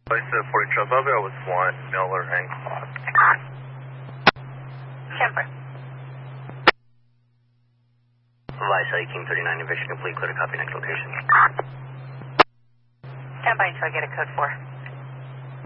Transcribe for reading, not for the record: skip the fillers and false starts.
Place 40 Charles Belleville with 1 Miller and Clark. Kemper. Vice 1839, division complete, clear to copy, next location. Stand by until I get a code 4.